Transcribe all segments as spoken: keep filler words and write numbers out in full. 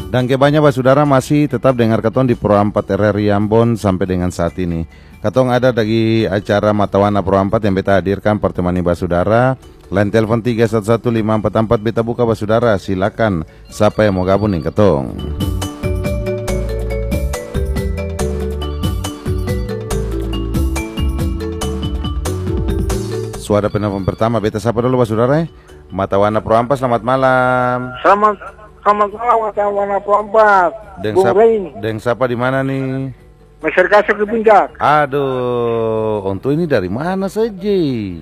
Dan kebanyakan saudara masih tetap dengar Katong di Pro empat R R I Ambon sampai dengan saat ini. Katong ada dari acara Matawana Pro empat yang beta hadirkan pertemani basudara. Line telepon tiga satu satu lima empat empat beta buka basudara. Silakan siapa yang mau gabung nih Katong. Suara penelpon pertama beta sapa dulu basudara. Matawana Pro empat, selamat malam. Selamat Selamat malam Matawana Pro empat. Deng Bung sapa, Rain, deng sapa di mana nih? masyarakat di Puncak. Aduh, untuk ini dari mana saja?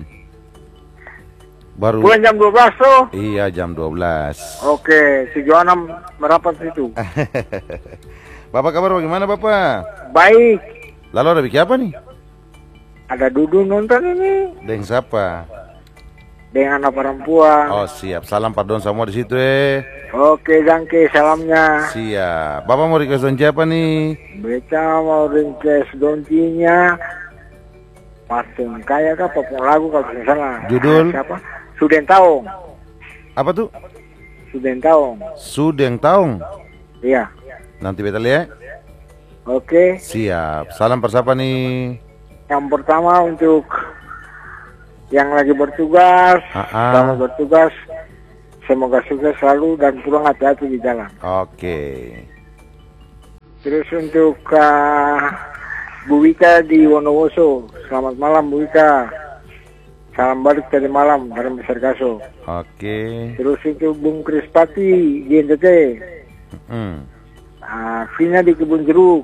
Baru Bulan jam dua belas tuh. Iya, jam dua belas. Oke, tujuh enam merapat situ. Bapak kabar bagaimana Bapak? Baik. Lalu ada bikin apa nih? Ada Dudu nonton ini Deng siapa? dengan anak perempuan. Oh siap, salam pardon semua di situ eh. Oke, Dangke salamnya. Siap. Bapak mau request donci apa nih? Beta mau request doncinya Martin Kaya kah popung lagu kalau tidak salah. Judul? Siapa? Suden Taung. Apa tuh? Suden Taung. Sudeng Taung. Iya. Nanti beta lihat. Oke. Siap. Salam persapa nih? Yang pertama untuk yang lagi bertugas, Ah-ah. selamat bertugas, semoga sukses selalu dan pulang hati-hati di jalan. Oke. Terus untuk uh, Bu Wika di Wonowoso, selamat malam Bu Wika. Salam balik tadi malam dari Mister Kaso. Oke. Terus untuk Bung Krispati di N T T, Hmm. uh, Vina di Kebun Jeruk,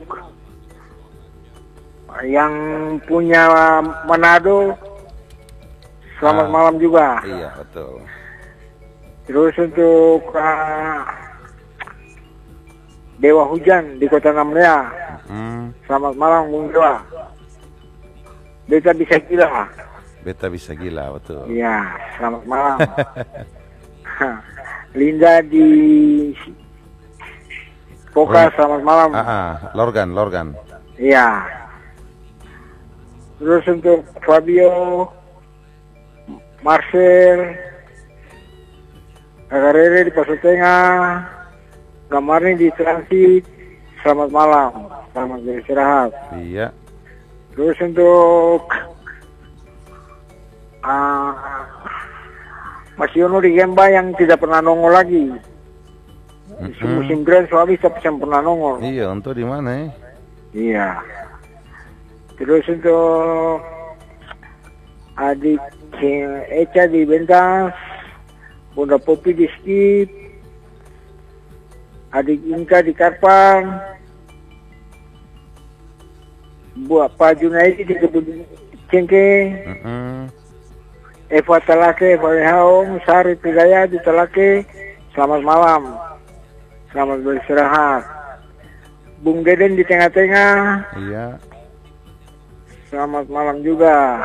yang punya Manado, selamat Ah. malam juga. Iya betul. Terus untuk uh, Dewa Hujan di Kota Namrea, Hmm. selamat malam Bung Dewa. Beta bisa gila. Beta bisa gila betul. Iya, selamat malam. Linda di Poka, selamat malam. Ah, ah. Lorgan, Lorgan. Iya. Terus untuk Fabio, Marcel, Agarere di Pasar Tengah, Gamarni di Transit, selamat malam, selamat beristirahat. Iya. Terus untuk uh, Mas Yono di Gemba yang tidak pernah nongol lagi. Mm-mm. Musim Grand Suami tapi yang pernah nongol. Iya, untuk di mana eh? Iya. Terus untuk adik Eca di Bentas, Bunda Popi di Skip, adik Inka di Karpang, buat Pak Junaidi di Kebun Cengke, Mm-mm. Eva Talake, Eva Haung, Sari Pidaya di Talake, selamat malam, selamat beristirahat. Bung Deden di tengah-tengah, Iya. selamat malam juga.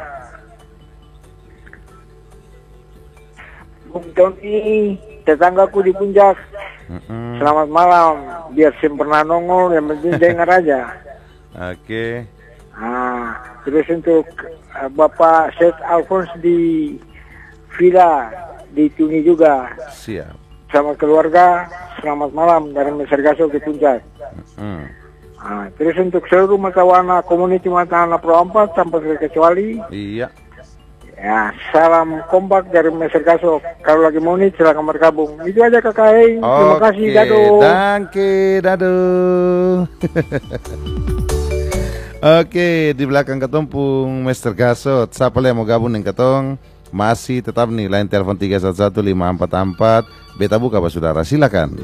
Bung Tony, tetanggaku di Puncak, Mm-mm. selamat malam. Biar sempurna nongol, yang penting dengar aja. Oke. Nah, terus untuk uh, Bapak Syed Alphonse di Villa di Tuni juga, Siap. sama keluarga, selamat malam dari Mister Gaso ke Puncak. Mm. Nah, terus untuk seluruh Matawana Community Matawana Pro empat tanpa terkecuali, Iya. ya salam kompak dari Mister Gaso. Kalau lagi mau nih silakan bergabung. Itu aja kakak. Hei. Terima kasih, Oke, dado. danke, dado. Oke, di belakang ketumpung Mister Gasot. Siapa yang mau gabung dengan ketong? Masih tetap nih line telepon tiga satu satu lima empat empat. Beta buka Pak Saudara, silakan.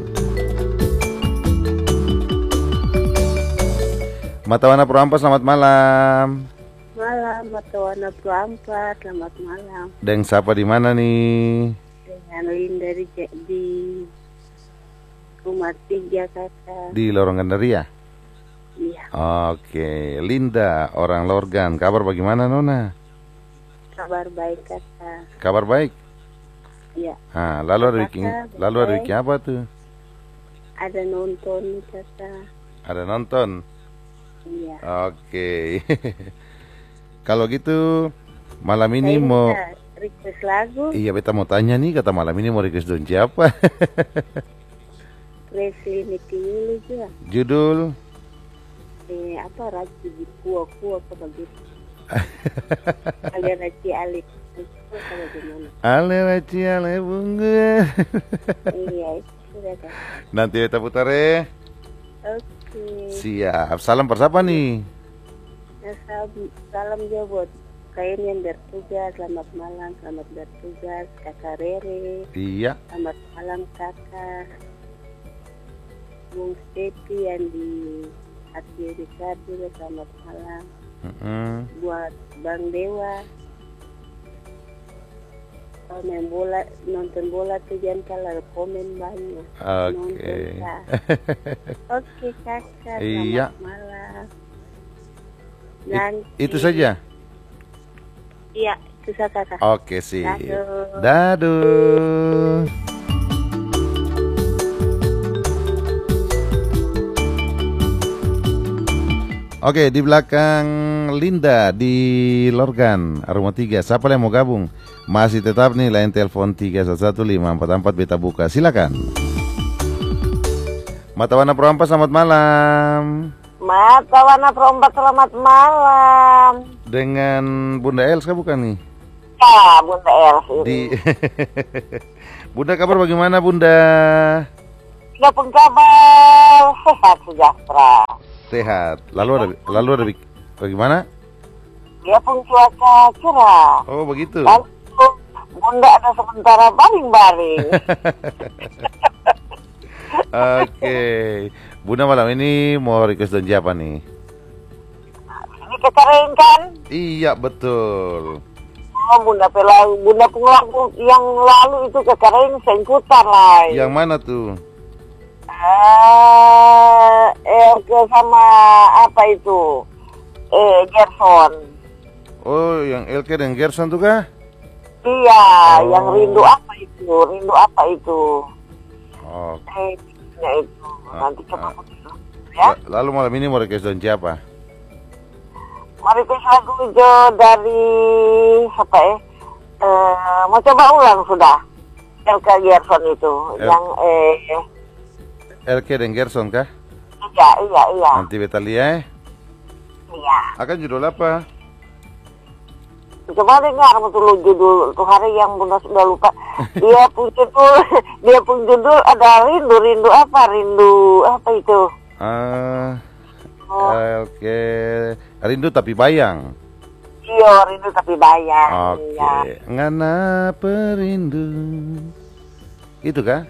Matawana Pro empat, selamat malam. Malam, Matawana Pro empat, selamat malam. Deng siapa di mana nih? Dengan Linda di, di rumah tiga kakak. Di Lorong Gandaria. Iya, Oke, Linda, orang Lorgan. Kabar bagaimana Nona? kabar baik kakak. Kabar baik. Iya, Ah, lalu ada bikin, Kakak, lalu ada baik. bikin apa tuh? ada nonton kakak. Ada nonton. Iya. Oke. Kalau gitu malam ini Saya mau bisa request lagu. iya beta mau tanya nih, kata malam ini mau request donci apa? Presley Mitiulu juga. Judul? Eh apa Raci di kuah-kuah apa begitu. Ale Raci Ale kalau gimana? Ale Raci Ale bunga. Iya itu kan. Nanti kita putar ya. Oke. Siap. Salam persapa nih? Salam, salam juga buat kain yang bertugas. Selamat malam, selamat bertugas Kakak Rere. Iya. Selamat malam Kakak. Bung Stepi yang di Hati Rika juga selamat malam. Mm-hmm. Buat Bang Dewa. Kalau main bola, nonton bola tuh jangan kalah komen banyak. Oke. Oke Kakak, selamat Iya. malam. It, Nanti, itu saja. Iya, itu saja Kakak. Oke sih. Daduh. Daduh. Oke, di belakang Linda di Lorgan, Rumah tiga. Siapa yang mau gabung? Masih tetap nih line telepon tiga satu satu lima empat empat beta buka. Silakan. Mata warna perempat, selamat malam. Mata warna perempat, selamat malam. Dengan Bunda Elsa bukan nih? Ya, Bunda Elsa. Di Bunda, kabar bagaimana Bunda? Tidak pun kabar, sehat sejahtera. Sehat. Lalu ada lalu ada bagaimana? Dia pun cuaca cerah. Oh begitu. Lalu Bunda ada sementara baring-baring. Oke. Bunda malam ini mau request dan siapa nih? Ini kekering kan? Iya betul. Oh Bunda pelau, Bunda pun lagu yang lalu itu kekering sengkutan lah. Yang mana tuh? Eh, eh sama apa itu? Eh, Gerson. Oh, yang Elke dan Gerson tuh kah? Iya, Oh. yang rindu apa itu? Rindu apa itu? Oke. Eh, ya itu. Nanti coba Ah. aku dulu, ya. Lalu malam ini mau request dan siapa? Mari kita lagu hijau dari siapa ya? Eh, mau coba ulang sudah. Elke Gerson itu, El- yang eh, Elke dan Gerson kah? iya, iya, iya, Nanti beta lihat. iya. Akan judul apa? Coba dengar betul judul tuh hari yang Bunda sudah lupa. Dia pun judul, dia pun judul ada rindu, rindu apa? Rindu apa itu? Ah, Oh, Elke Rindu tapi bayang. iya, rindu tapi bayang. Oke. Iya. Ngana perindu. Itu kah?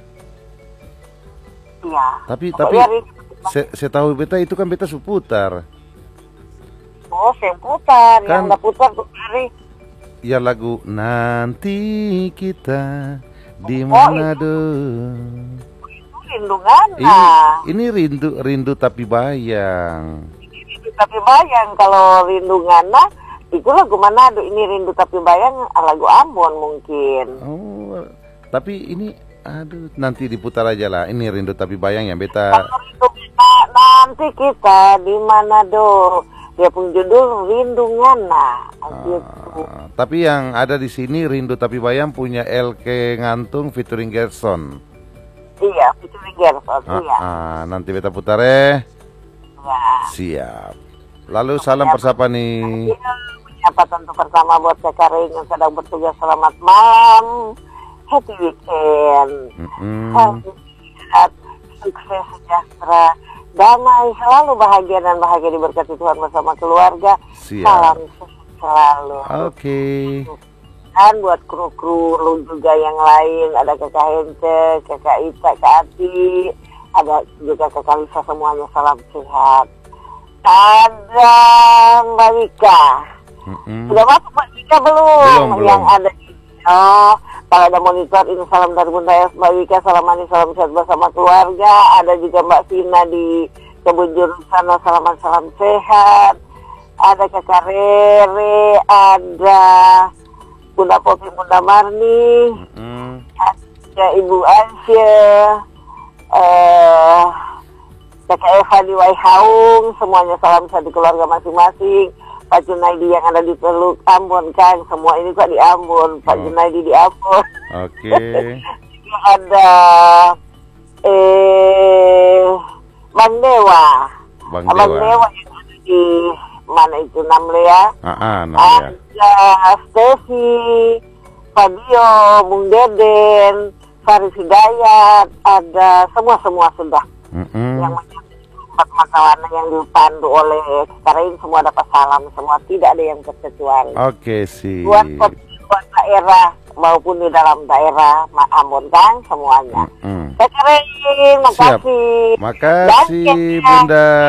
Iya. Tapi Pokoknya tapi rindu. saya se tahu beta itu kan beta seputar. Oh, saya putar, Kan- yang udah putar tuh hari. Ya lagu Nanti Kita di Oh, Manado. Itu rindu ngana. Ini, ini rindu rindu tapi bayang. Rindu tapi bayang, kalau rindu ngana itu lagu Manado. Ini rindu tapi bayang lagu Ambon mungkin. Oh, tapi ini aduh nanti diputar aja lah. Ini rindu tapi bayang yang beta. Kalau rindu kita, nanti kita di Manado. Dia pun judul Rindu Ngana. Gitu. Ah, tapi yang ada di sini rindu tapi bayang punya Elke Ngantung featuring Gerson. Iya, featuring Gerson. Ah, Iya. ah, nanti beta putar eh. Ya. Siap. Lalu salam persapa nih. Iya, menyapa tentu pertama buat Kakak Ring yang sedang bertugas. Selamat malam. Happy weekend. Mm-mm. Salam sehat, sukses, sejahtera, damai, selalu bahagia dan bahagia diberkati Tuhan bersama keluarga. Siap. Salam sehat selalu. Oke. Dan buat kru-kru lu juga yang lain, ada Kakak Hente, Kakak Ita, Kak Ati, ada juga Kakak Lisa, semuanya salam sehat. Ada Mbak Wika. Mm-mm. Sudah masuk Mbak Wika belum? Belum, Yang belum. ada oh, kalau ada monitor ini salam dari Bunda S, Mbak Wika, salam manis, salam sehat bersama keluarga. Ada juga Mbak Sina di Kebun Jeruk sana, salaman salam sehat. Ada Kakak Rere, ada Bunda Popi, Bunda Marni, Mm-mm. ada Ibu Ansya, eh, Kakak Eva di Waihaung, semuanya salam sehat di keluarga masing-masing. Pak Junaidi yang ada di Teluk Ambon kan, semua ini kok di Ambon, Pak Oh. Junaidi di Ambon. Oke. Ada eh Abang Dewa. Bang Abang Dewa. Dewa yang ada di mana itu Namlea. Ah, ah, Namlea. Ada Steffi, Fabio, Bung Deden, Faris Hidayat, ada semua-semua sudah. Mm-mm. Yang empat makawana yang dipandu oleh sekarang ini semua dapat salam semua, tidak ada yang terkecuali. Oke sih. Buat buat daerah maupun di dalam daerah Ambon Kang semuanya. Mm-mm. Kak Karin, makasih. Makasih Dan, Bunda.